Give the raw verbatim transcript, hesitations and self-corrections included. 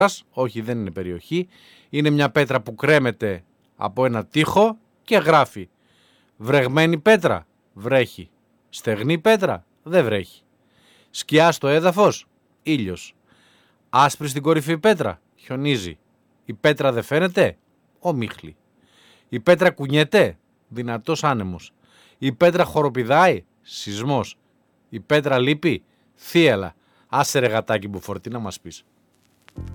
όχι δεν είναι περιοχή, είναι μια πέτρα που κρέμεται από ένα τοίχο και γράφει βρεγμένη πέτρα, βρέχει, στεγνή πέτρα, δεν βρέχει, σκιά στο έδαφος, ήλιος, άσπρη στην κορυφή πέτρα, χιονίζει, η πέτρα δεν φαίνεται, ομίχλη, η πέτρα κουνιέται, δυνατός άνεμος, η πέτρα χοροπηδάει, σεισμός, η πέτρα λείπει, θύελα. Άσε ρε γατάκι μου φορτί να μας πεις.